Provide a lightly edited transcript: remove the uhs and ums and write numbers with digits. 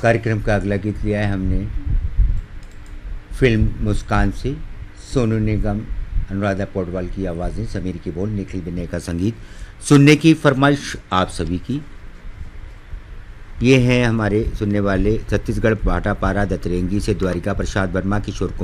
कार्यक्रम का अगला गीत लिया है हमने फिल्म मुस्कान से। सोनू निगम, अनुराधा पौडवाल की आवाज़ें, समीर की बोल, निखिल बिन्ने का संगीत। सुनने की फरमाइश आप सभी की। ये हैं हमारे सुनने वाले छत्तीसगढ़ भाटापारा दतरेंगी से द्वारिका प्रसाद वर्मा, किशोर कुमार